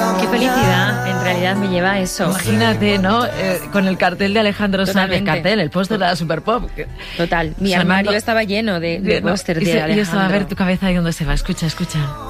Qué felicidad, en realidad me lleva a eso. Imagínate, ¿no? Con el cartel de Alejandro Sanz, el cartel, el póster de la Super Pop. Total, mi armario estaba lleno de póster de Alejandro. Y eso, a ver tu cabeza ahí donde se va. Escucha, escucha.